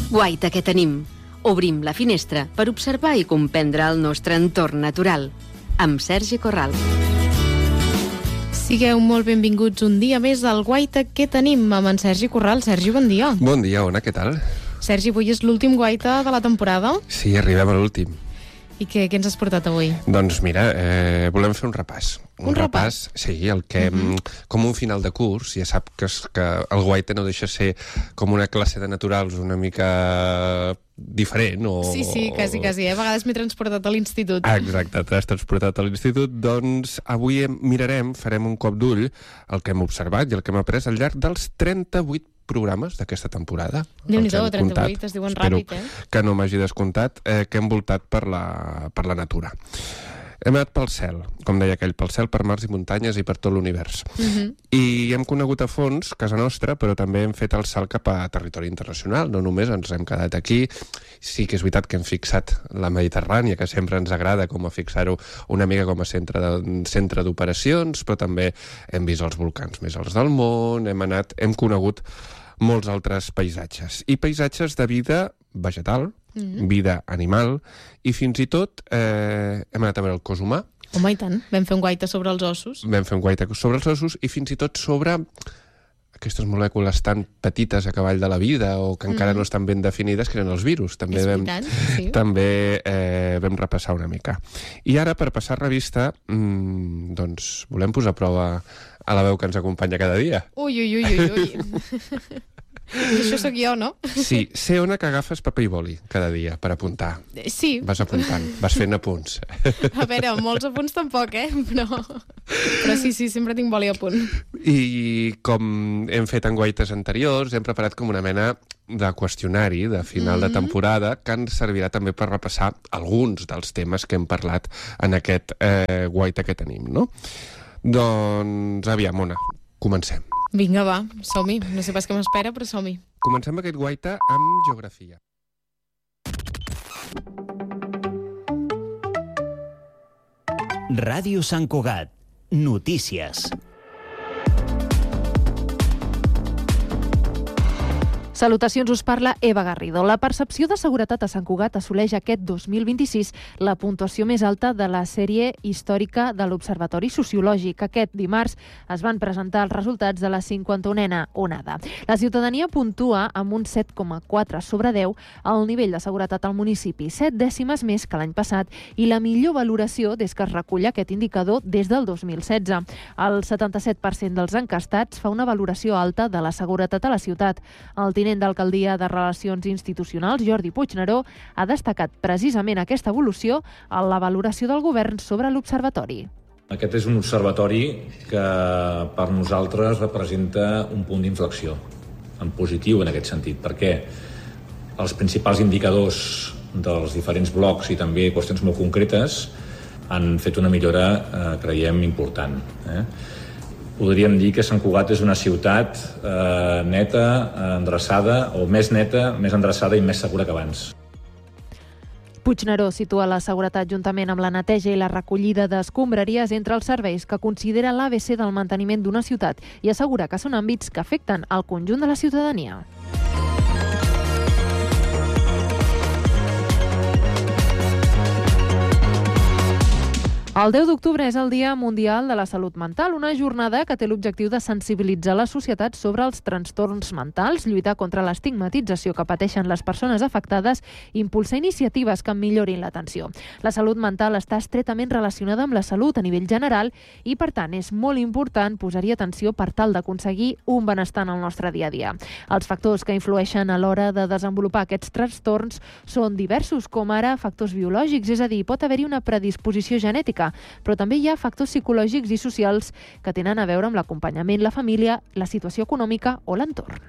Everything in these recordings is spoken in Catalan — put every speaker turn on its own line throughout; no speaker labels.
Guaita que tenim. Obrim la finestra per observar i comprendre el nostre entorn natural. Amb Sergi Corral.
Sigueu molt benvinguts un dia més al Guaita que tenim amb en Sergi Corral. Sergi, bon dia.
Bon dia, Ona, què tal?
Sergi, avui és l'últim Guaita de la temporada.
Sí, arribem a l'últim.
I què ens has portat avui?
Doncs mira, volem fer un repàs.
Un repàs?
Sí, el que, com un final de curs, ja sap que el Guaita no deixa ser com una classe de naturals una mica diferent.
Sí, quasi. A vegades m'he transportat a l'institut.
Exacte, t'has transportat a l'institut. Doncs avui farem un cop d'ull al que hem observat i el que hem après al llarg dels 38 programes d'aquesta temporada.
Déu-n'hi-do, 38, es diuen ràpid,
que no m'hagi descomptat, que hem voltat per la natura. Hem anat pel cel, com deia aquell, pel cel, per mars i muntanyes i per tot l'univers. I hem conegut a fons casa nostra, però també hem fet el salt cap a territori internacional. No només ens hem quedat aquí. Sí que és veritat que hem fixat la Mediterrània, que sempre ens agrada com a fixar-ho una mica com a centre d'operacions, però també hem vist els volcans més alts del món, hem conegut molts altres paisatges. I paisatges de vida vegetal, vida animal, i fins i tot hem anat a veure el cos humà.
Home, i tant. Vam fer un guaita sobre els ossos.
I fins i tot sobre aquestes molècules tan petites a cavall de la vida o que encara no estan ben definides, que eren els virus. També vam repassar una mica. I ara, per passar revista, doncs volem posar a prova a la veu que ens acompanya cada dia.
Ui. Això sóc jo, no?
Sí, sé, Ona, que agafes paper i boli cada dia per apuntar.
Sí.
Vas apuntant, vas fent apunts.
A veure, molts apunts tampoc, però sí, sempre tinc boli a punt.
I com hem fet en guaites anteriors, hem preparat com una mena de qüestionari de final de temporada que ens servirà també per repassar alguns dels temes que hem parlat en aquest guaita que tenim, no? Doncs, aviam, Ona, comencem.
Vinga, va, som-hi. No sé pas què m'espera, però som-hi.
Comencem aquest guaita amb geografia.
Ràdio Sant Cugat. Notícies.
Salutacions, us parla Eva Garrido. La percepció de seguretat a Sant Cugat assoleix aquest 2026 la puntuació més alta de la sèrie històrica de l'Observatori Sociològic. Aquest dimarts es van presentar els resultats de la 51a onada. La ciutadania puntua amb un 7,4 sobre 10 el nivell de seguretat al municipi, 7 dècimes més que l'any passat i la millor valoració des que es recull aquest indicador des del 2016. El 77% dels encastats fa una valoració alta de la seguretat a la ciutat. El tinent d'alcaldia de Relacions Institucionals, Jordi Puigneró, ha destacat precisament aquesta evolució a la valoració del govern sobre l'observatori.
Aquest és un observatori que per nosaltres representa un punt d'inflexió, en positiu en aquest sentit, perquè els principals indicadors dels diferents blocs i també qüestions molt concretes han fet una millora, creiem, important. Podríem dir que Sant Cugat és una ciutat neta, endreçada, o més neta, més endreçada i més segura que abans.
Puigneró situa la seguretat juntament amb la neteja i la recollida d'escombraries entre els serveis que considera l'ABC del manteniment d'una ciutat i assegura que són àmbits que afecten al conjunt de la ciutadania. El 10 d'octubre és el Dia Mundial de la Salut Mental, una jornada que té l'objectiu de sensibilitzar la societat sobre els trastorns mentals, lluitar contra l'estigmatització que pateixen les persones afectades i impulsar iniciatives que millorin l'atenció. La salut mental està estretament relacionada amb la salut a nivell general i, per tant, és molt important posar-hi atenció per tal d'aconseguir un benestar en el nostre dia a dia. Els factors que influeixen a l'hora de desenvolupar aquests trastorns són diversos, com ara factors biològics, és a dir, pot haver-hi una predisposició genètica, però també hi ha factors psicològics i socials que tenen a veure amb l'acompanyament, la família, la situació econòmica o l'entorn.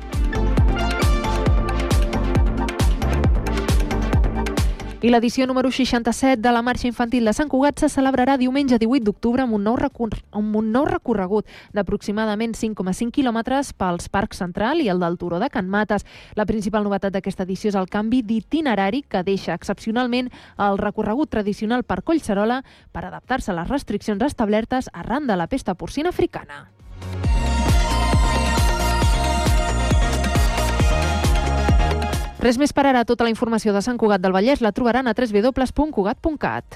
I l'edició número 67 de la Marxa Infantil de Sant Cugat se celebrarà diumenge 18 d'octubre amb un nou recorregut d'aproximadament 5,5 quilòmetres pels Parc Central i el del Turó de Can Mates. La principal novetat d'aquesta edició és el canvi d'itinerari que deixa excepcionalment el recorregut tradicional per Collserola per adaptar-se a les restriccions establertes arran de la pesta porcina africana. Res més per ara. Tota la informació de Sant Cugat del Vallès la trobaran a www.cugat.cat.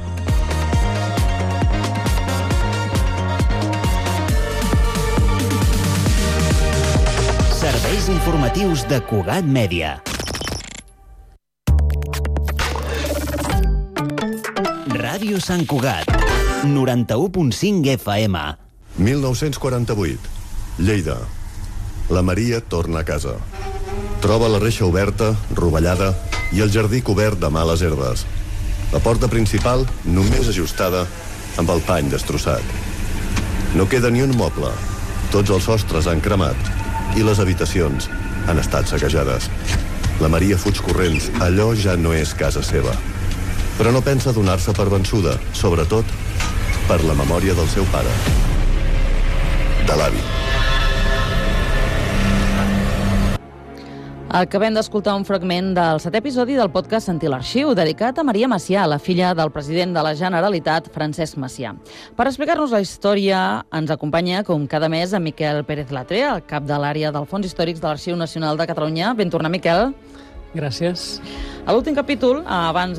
Serveis informatius de Cugat Mèdia. Ràdio Sant Cugat, 91.5 FM.
1948. Lleida. La Maria torna a casa. Troba la reixa oberta, rovellada, i el jardí cobert de males herbes. La porta principal només ajustada, amb el pany destrossat. No queda ni un moble. Tots els sostres han cremat i les habitacions han estat saquejades. La Maria fuig corrents. Allò ja no és casa seva. Però no pensa donar-se per vençuda, sobretot per la memòria del seu pare. De l'avi.
Acabem d'escoltar un fragment del 7è episodi del podcast Sentir l'Arxiu, dedicat a Maria Macià, la filla del president de la Generalitat, Francesc Macià. Per explicar-nos la història ens acompanya, com cada mes, en Miquel Pérez Latre, el cap de l'àrea del Fons Històrics de l'Arxiu Nacional de Catalunya. Ben tornat, Miquel.
Gràcies.
A l'últim capítol, amb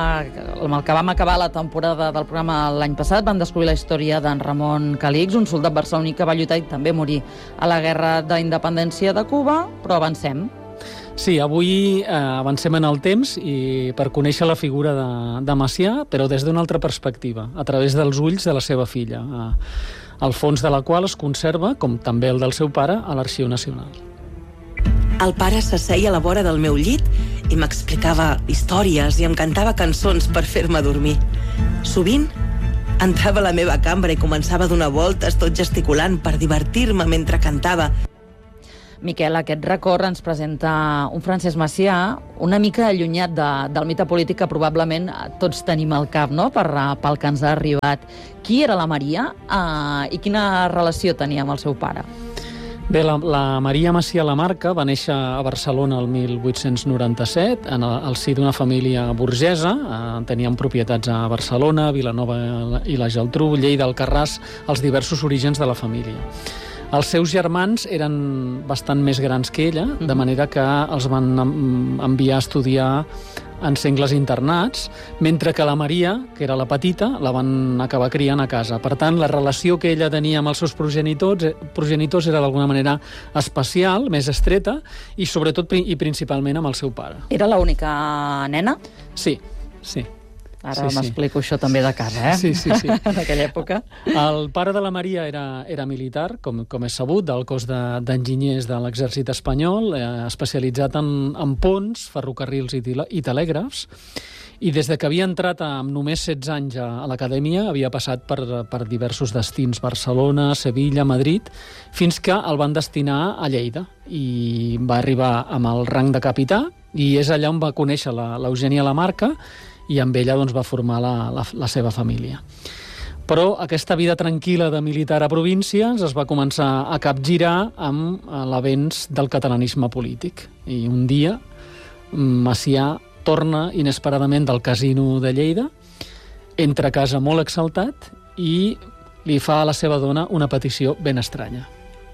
el que vam acabar la temporada del programa l'any passat, vam descobrir la història d'en Ramon Calix, un soldat barceloní que va lluitar i també morir a la Guerra d'Independència de Cuba, però avancem.
Sí, avui avancem en el temps i per conèixer la figura de Macià, però des d'una altra perspectiva, a través dels ulls de la seva filla, el fons de la qual es conserva, com també el del seu pare, a l'Arxiu Nacional.
El pare s'asseia a la vora del meu llit i m'explicava històries i em cantava cançons per fer-me dormir. Sovint entrava a la meva cambra i començava a donar voltes tot gesticulant per divertir-me mentre cantava.
Miquel, aquest record ens presenta un Francesc Macià una mica allunyat del mite polític que probablement tots tenim al cap, no?, pel que ens ha arribat. Qui era la Maria i quina relació tenia amb el seu pare?
Bé, la Maria Macià Lamarca va néixer a Barcelona el 1897, en el si d'una família burgesa. Tenien propietats a Barcelona, Vilanova i la Geltrú, Lleida, Alcarràs, els diversos orígens de la família. Els seus germans eren bastant més grans que ella, de manera que els van enviar a estudiar en cengles internats, mentre que la Maria, que era la petita, la van acabar criant a casa. Per tant, la relació que ella tenia amb els seus progenitors era d'alguna manera especial, més estreta, i sobretot i principalment amb el seu pare.
Era l'única nena?
Sí.
Ara m'explico això també de casa,
Sí.
d'aquella època.
El pare de la Maria era militar, com és sabut, del cos d'enginyers de l'exèrcit espanyol, especialitzat en ponts, ferrocarrils i telègrafs, i des de que havia entrat amb només 16 anys a l'acadèmia havia passat per diversos destins, Barcelona, Sevilla, Madrid, fins que el van destinar a Lleida, i va arribar amb el rang de capità, i és allà on va conèixer l'Eugènia Lamarca, i amb ella va formar la seva família. Però aquesta vida tranquil·la de militar a províncies es va començar a capgirar amb l'avenç del catalanisme polític. I un dia Macià torna inesperadament del casino de Lleida, entra a casa molt exaltat i li fa a la seva dona una petició ben estranya.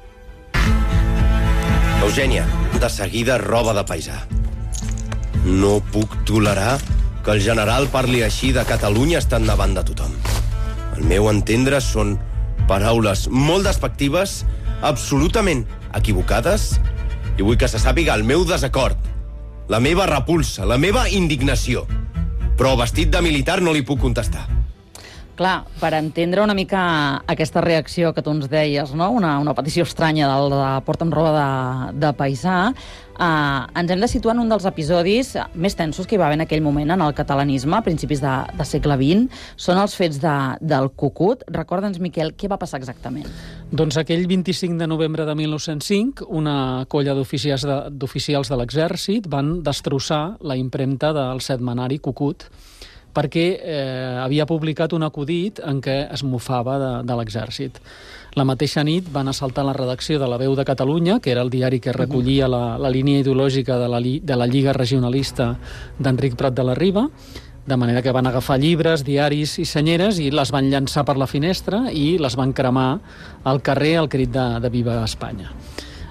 Eugènia, de seguida roba de paisà. No puc tolerar que el general parli així de Catalunya estant davant de tothom. Al meu entendre són paraules molt despectives, absolutament equivocades, i vull que se sàpiga el meu desacord, la meva repulsa, la meva indignació. Però vestit de militar no li puc contestar.
Clar, per entendre una mica aquesta reacció que tu ens deies, no?, una petició estranya del de porta'm roba de paisà, ens hem de situar en un dels episodis més tensos que hi va haver en aquell moment en el catalanisme, a principis de segle XX. Són els fets del Cucut. Recorda'ns, Miquel, què va passar exactament?
Doncs aquell 25 de novembre de 1905, una colla d'oficials de l'exèrcit van destrossar la impremta del setmanari Cucut, perquè havia publicat un acudit en què es mofava de l'exèrcit. La mateixa nit van assaltar la redacció de La Veu de Catalunya, que era el diari que recollia la línia ideològica de la Lliga Regionalista d'Enric Prat de la Riba, de manera que van agafar llibres, diaris i senyeres i les van llançar per la finestra i les van cremar al carrer al crit de Viva Espanya.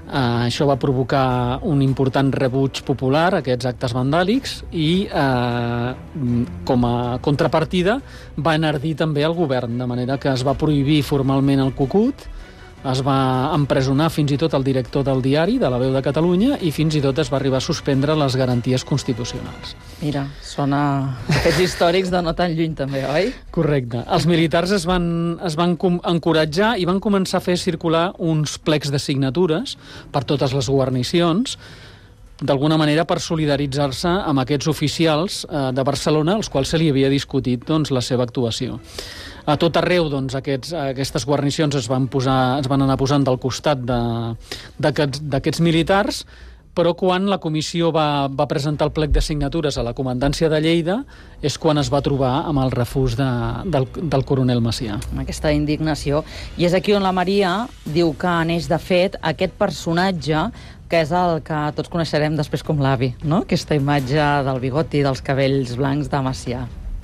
Això va provocar un important rebuig popular, aquests actes vandàlics, i com a contrapartida va enardir també el govern, de manera que es va prohibir formalment el cucut, es va empresonar fins i tot el director del diari, de La Veu de Catalunya, i fins i tot es va arribar a suspendre les garanties constitucionals.
Mira, sona fets històrics de no tan lluny també, oi?
Correcte. Els militars es van encoratjar i van començar a fer circular uns plecs de signatures per totes les guarnicions, d'alguna manera per solidaritzar-se amb aquests oficials de Barcelona, als quals se li havia discutit la seva actuació. A tot arreu aquestes guarnicions es van anar posant del costat d'aquests militars, però quan la comissió va presentar el plec de signatures a la comandància de Lleida és quan es va trobar amb el refús del coronel Macià.
Aquesta indignació. I és aquí on la Maria diu que neix de fet aquest personatge que és el que tots coneixerem després com l'avi, no? Aquesta imatge del bigoti i dels cabells blancs de Macià.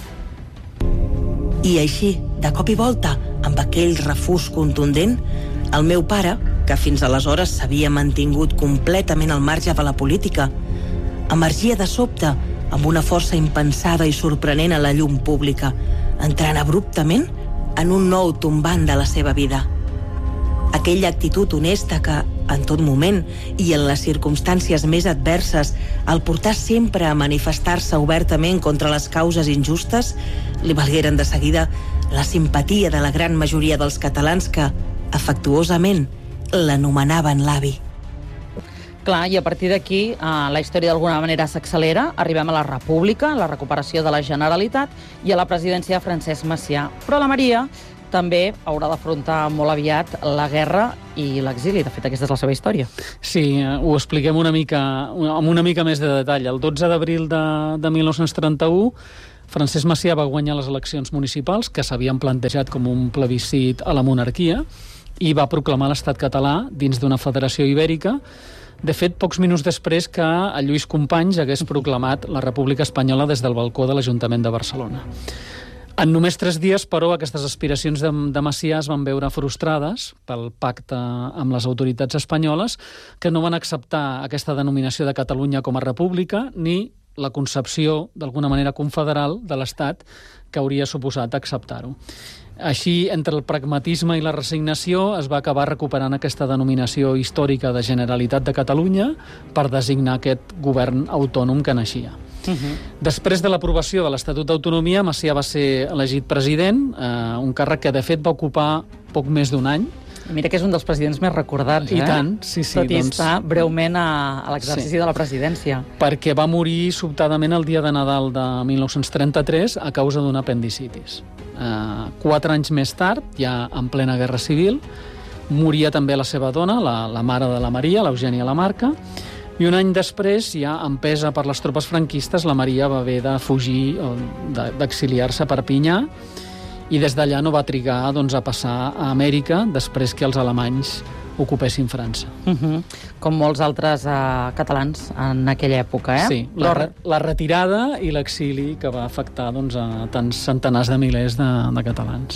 I així, de cop i volta, amb aquell refús contundent, el meu pare, que fins aleshores s'havia mantingut completament al marge de la política, emergia de sobte amb una força impensada i sorprenent a la llum pública, entrant abruptament en un nou tombant de la seva vida. Aquella actitud honesta que, en tot moment i en les circumstàncies més adverses, el portà sempre a manifestar-se obertament contra les causes injustes, li valgueren de seguida la simpatia de la gran majoria dels catalans que, afectuosament, l'anomenaven l'avi.
Clar, i a partir d'aquí la història d'alguna manera s'accelera, arribem a la República, la recuperació de la Generalitat i a la presidència de Francesc Macià. Però la Maria també haurà d'afrontar molt aviat la guerra i l'exili. De fet, aquesta és la seva història.
Sí, ho expliquem amb una mica més de detall. El 12 d'abril de 1931, Francesc Macià va guanyar les eleccions municipals, que s'havien plantejat com un plebiscit a la monarquia, i va proclamar l'estat català dins d'una federació ibèrica. De fet, pocs minuts després que el Lluís Companys hagués proclamat la República Espanyola des del balcó de l'Ajuntament de Barcelona. En només 3 dies, però, aquestes aspiracions de Macià es van veure frustrades pel pacte amb les autoritats espanyoles, que no van acceptar aquesta denominació de Catalunya com a república ni la concepció, d'alguna manera, confederal de l'Estat que hauria suposat acceptar-ho. Així, entre el pragmatisme i la resignació, es va acabar recuperant aquesta denominació històrica de Generalitat de Catalunya per designar aquest govern autònom que naixia. Després de l'aprovació de l'Estatut d'Autonomia, Macià va ser elegit president, un càrrec que de fet va ocupar poc més d'1 any.
Mira que és un dels presidents més recordats,
I tant, sí.
Tot i estar breument a l'exercici de la presidència.
Perquè va morir sobtadament el dia de Nadal de 1933 a causa d'un apendicitis. 4 anys més tard, ja en plena Guerra Civil, moria també la seva dona, la mare de la Maria, l'Eugènia Lamarca, i un any després, ja empesa per les tropes franquistes, la Maria va haver de fugir, d'exiliar-se a Perpinyà, i des d'allà no va trigar a passar a Amèrica després que els alemanys ocupessin França.
Com molts altres catalans en aquella època, eh?
Sí, la retirada i l'exili que va afectar a tants centenars de milers de catalans.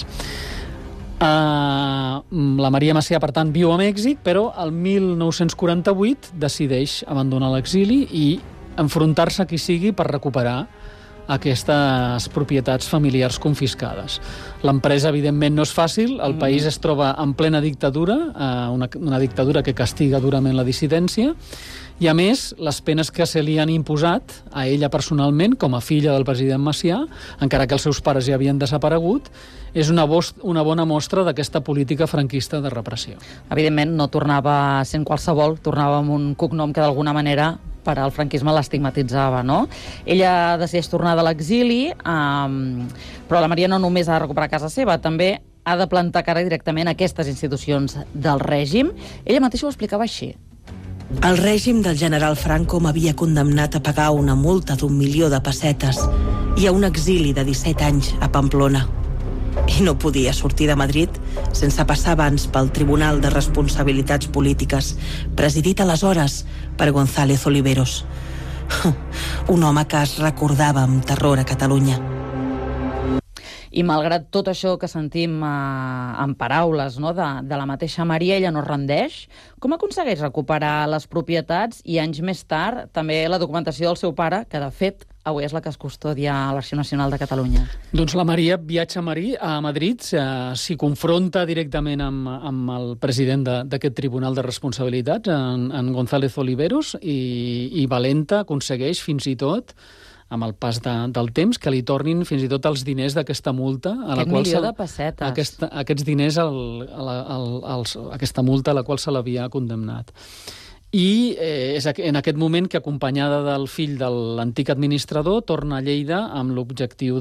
La Maria Macià, per tant, viu a Mèxic, però el 1948 decideix abandonar l'exili i enfrontar-se a qui sigui per recuperar aquestes propietats familiars confiscades. L'empresa, evidentment, no és fàcil. El país es troba en plena dictadura, una dictadura que castiga durament la dissidència, i, a més, les penes que se li han imposat a ella personalment, com a filla del president Macià, encara que els seus pares ja havien desaparegut, és una bona mostra d'aquesta política franquista de repressió.
Evidentment, no tornava sent qualsevol, tornava amb un cognom que d'alguna manera per al franquisme l'estigmatitzava, no? Ella decideix tornar de l'exili, però la Maria no només ha de recuperar casa seva, també ha de plantar cara directament a aquestes institucions del règim. Ella mateixa ho explicava així.
El règim del general Franco m'havia condemnat a pagar una multa d'1 milió de pessetes i a un exili de 17 anys a Pamplona. I no podia sortir de Madrid sense passar abans pel Tribunal de Responsabilitats Polítiques, presidit aleshores per González Oliveros, un home que es recordava amb terror a Catalunya.
I malgrat tot això que sentim en paraules, no, de la mateixa Maria, ella no es rendeix. Com aconsegueix recuperar les propietats i anys més tard també la documentació del seu pare, que de fet avui és la que es custodia a l'Arxiu Nacional de Catalunya?
Doncs la Maria viatja a Madrid, s'hi confronta directament amb el president d'aquest Tribunal de Responsabilitats, en González Oliveros, i valenta aconsegueix fins i tot, amb el pas del temps, que li tornin fins i tot els diners d'aquesta multa.
Aquest milió de pessetes.
Aquests diners, aquesta multa a la qual se l'havia condemnat. I és en aquest moment que, acompanyada del fill de l'antic administrador, torna a Lleida amb l'objectiu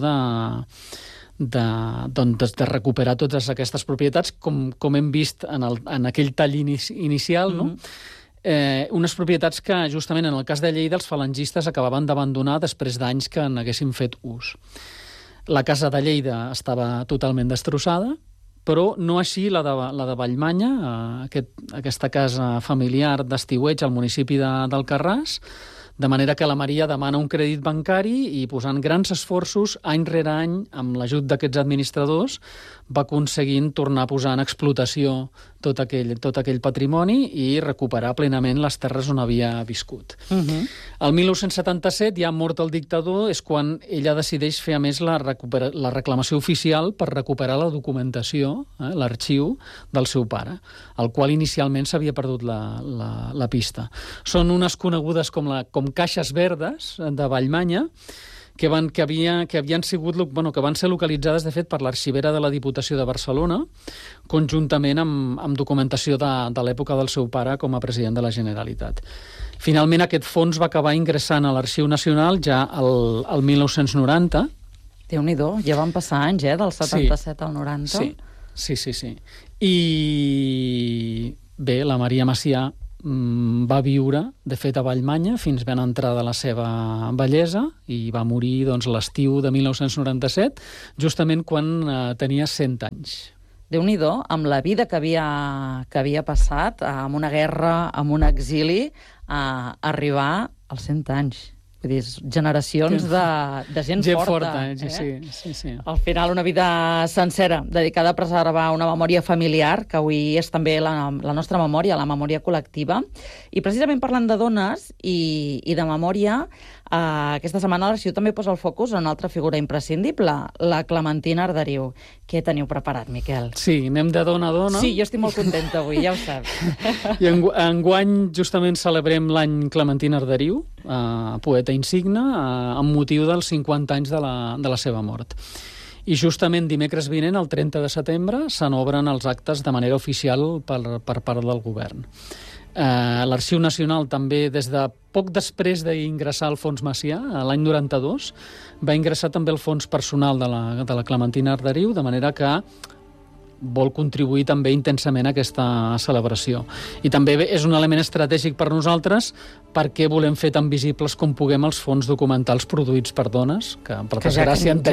de recuperar totes aquestes propietats, com hem vist en aquell tall inicial, no? Unes propietats que, justament en el cas de Lleida, els falangistes acabaven d'abandonar després d'anys que n'haguessin fet ús. La casa de Lleida estava totalment destrossada, però no així la de Vallmanya, aquesta casa familiar d'estiueig al municipi d'Alcarràs, de manera que la Maria demana un crèdit bancari i, posant grans esforços, any rere any, amb l'ajut d'aquests administradors, va aconseguint tornar a posar en explotació tot aquell patrimoni i recuperar plenament les terres on havia viscut. El 1977, ja mort el dictador, és quan ella decideix fer, a més, la reclamació oficial per recuperar la documentació, l'arxiu del seu pare, al qual inicialment s'havia perdut la pista. Són unes conegudes com caixes verdes de Vallmanya, que van ser localitzades, de fet, per l'arxivera de la Diputació de Barcelona, conjuntament amb documentació de l'època del seu pare com a president de la Generalitat. Finalment, aquest fons va acabar ingressant a l'Arxiu Nacional ja al 1990.
Déu-n'hi-do, ja van passar anys, del 77 al 90.
Sí. I bé, la Maria Macià va viure, de fet, a Vallmanya fins ben entrada la seva vellesa i va morir l'estiu de 1997, justament quan tenia 100 anys.
Déu-n'hi-do, amb la vida que havia passat, amb una guerra, amb un exili, a arribar als 100 anys. Vull dir, generacions de gent forta.
Sí.
Al final, una vida sencera dedicada a preservar una memòria familiar, que avui és també la nostra memòria, la memòria col·lectiva. I precisament parlant de dones i de memòria, aquesta setmana l'Arxiu també posa el focus en una altra figura imprescindible, la Clementina Arderiu. Què teniu preparat, Miquel?
Sí, anem de dona a dona.
Sí, jo estic molt contenta avui, ja ho saps.
I enguany justament celebrem l'any Clementina Arderiu, poeta insigne, amb motiu dels 50 anys de la seva mort. I justament dimecres vinent, el 30 de setembre, se n'obren els actes de manera oficial per part del govern. L'Arxiu Nacional també, des de poc després d'ingressar al Fons Macià, l'any 92, va ingressar també el fons personal de la Clementina Arderiu, de manera que vol contribuir també intensament a aquesta celebració. I també és un element estratègic per nosaltres perquè volem fer tan visibles com puguem els fons documentals produïts per dones, que per desgràcia en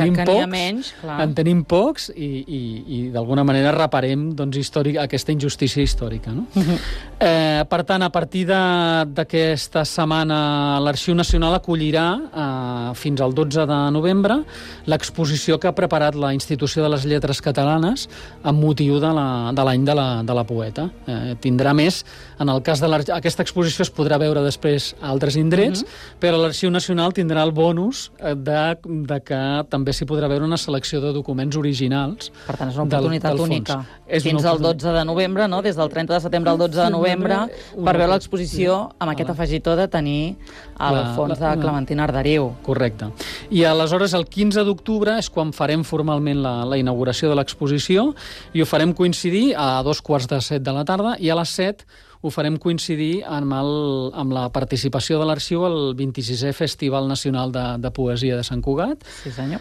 tenim pocs i d'alguna manera reparem aquesta injustícia històrica. No? Per tant, a partir d'aquesta setmana l'Arxiu Nacional acollirà fins al 12 de novembre l'exposició que ha preparat la Institució de les Lletres Catalanes amb motiu de l'any de la poeta. Tindrà més, en el cas aquesta exposició es podrà veure després a altres indrets, però l'Arxiu Nacional tindrà el bonus de que també s'hi podrà veure una selecció de documents originals.
Per tant, és una oportunitat única. Fins al 12 de novembre, no? Des del 30 de setembre al 12 de novembre, per veure l'exposició amb aquest afegitó de tenir el fons de Clementina Arderiu.
Correcte. I aleshores, el 15 d'octubre és quan farem formalment la inauguració de l'exposició i ho farem coincidir a 2:15 de la tarda i a les 7 ho farem coincidir amb la participació de l'Arxiu al 26è Festival Nacional de Poesia de Sant Cugat.
Sí, senyor.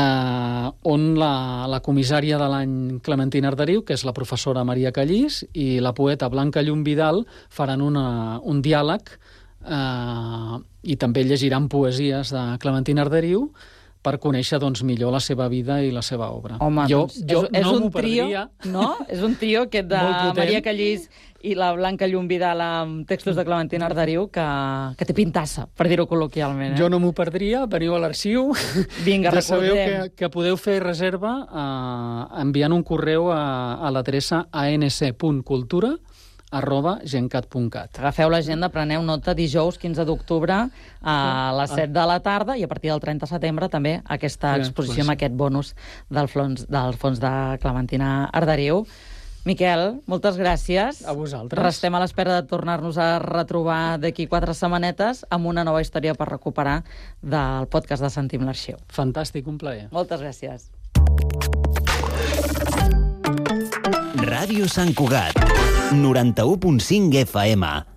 On la comissària de l'any Clementina Arderiu, que és la professora Maria Callís, i la poeta Blanca Llum Vidal faran un diàleg i també llegiran poesies de Clementina Arderiu per conèixer doncs, millor la seva vida i la seva obra.
Home,
jo
és
no
un
m'ho perdria.
No? És un trio aquest de Maria Callís i la Blanca Llum Vidal amb textos de Clementina Arderiu que té pintassa, per dir-ho col·loquialment.
Jo no m'ho perdria, veniu a l'arxiu.
Vinga,
ja sabeu
recordem.
que podeu fer reserva enviant un correu a l'adreça anc.cultura@gencat.cat.
Agafeu l'agenda, preneu nota, dijous 15 d'octubre a les 7 de la tarda i a partir del 30 de setembre també aquesta exposició amb aquest bonus del fons de Clementina Arderiu. Miquel, moltes gràcies.
A vosaltres.
Restem a l'espera de tornar-nos a retrobar d'aquí 4 setmanetes amb una nova història per recuperar del podcast de Sentim l'Arxiu.
Fantàstic, un plaer.
Moltes gràcies.
Ràdio Sant Cugat, 91.5 FM.